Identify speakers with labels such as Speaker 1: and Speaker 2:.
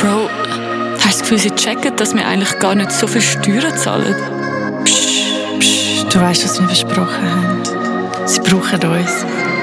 Speaker 1: Bro, hast du das Gefühl, sie checken, dass wir eigentlich gar nicht so viel Steuern zahlen?
Speaker 2: Psst, du weißt, was wir versprochen haben. Sie brauchen uns.